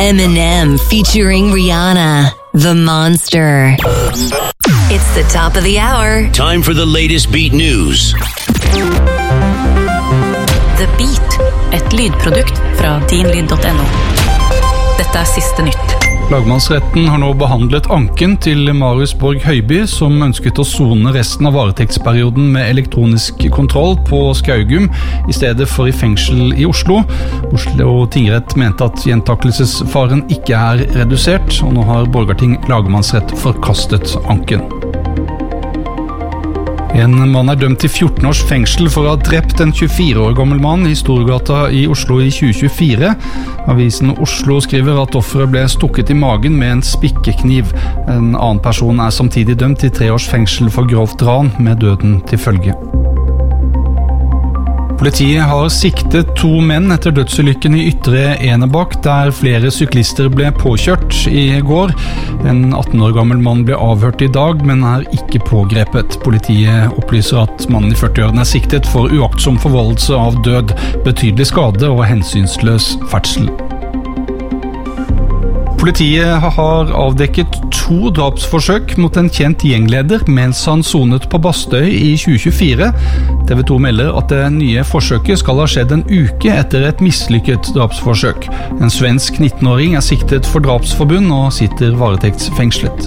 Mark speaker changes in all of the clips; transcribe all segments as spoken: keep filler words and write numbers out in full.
Speaker 1: Eminem featuring Rihanna, The Monster. It's the top of the hour.
Speaker 2: Time for the latest Beat News.
Speaker 3: The Beat, et lydprodukt fra din lyd punktum no. Dette er siste nytt.
Speaker 4: Lagmannsretten har nå behandlet anken til Marius Borg Høiby, som ønsket å sone resten av varetektsperioden med elektronisk kontroll på Skaugum, i stedet for i fengsel i Oslo. Oslo tingrett mente at gjentakelsesfaren ikke er redusert, og nå har Borgarting lagmannsrett forkastet anken. En mann er dømt til fjorten års fengsel for å ha drept en tjuefire år gammel mann i Storgata i Oslo i tjue tjuefire. Avisen Oslo skriver at offeret ble stukket i magen med en spikkekniv. En annen person er samtidig dømt til tre års fengsel for grovt ran med døden til følge. Politiet har siktet to menn etter dødsulykken i Ytre Enebakk, der flere syklister ble påkjørt i går. En atten år gammel mann ble avhørt i dag, men er ikke pågrepet. Politiet opplyser at mannen i førtiårene er siktet for uaktsom forvoldelse av død, betydelig skade og hensynsløs ferdsel. Politiet har avdekket to drapsforsøk mot en kjent gjengleder mens han sonet på Bastøy i tjue tjuefire. T V to melder at det nye forsøket skal ha skjedd en uke etter et mislykket drapsforsøk. En svensk nittenåring er siktet for drapsforbund og sitter varetektsfengslet.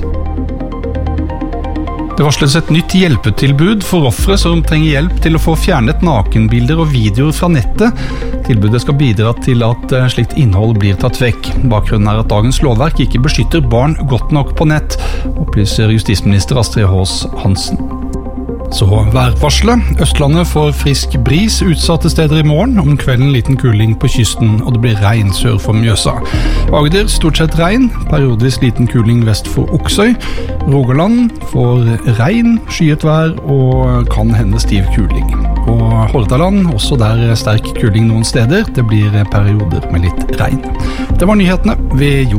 Speaker 4: Det varsles et nytt hjelpetilbud for ofre som trenger hjelp til å få fjernet nakenbilder og videoer fra nettet. Tilbudet skal bidra til at slikt innhold blir tatt vekk. Bakgrunnen er at dagens lovverk ikke beskytter barn godt nok på nett, opplyser justisminister Astrid Haas Hansen. Så værvarselet. Østlandet får frisk bris utsatte steder i morgen. Om kvelden liten kuling på kysten, og det blir regn sør for Mjøsa. Agder stort sett regn, periodisk liten kuling vest for Oksøy. Rogaland får regn, skyet vær og kan hende stiv kuling. Og Hordaland, også der sterk kuling noen steder. Det blir perioder med litt regn. Det var nyhetene ved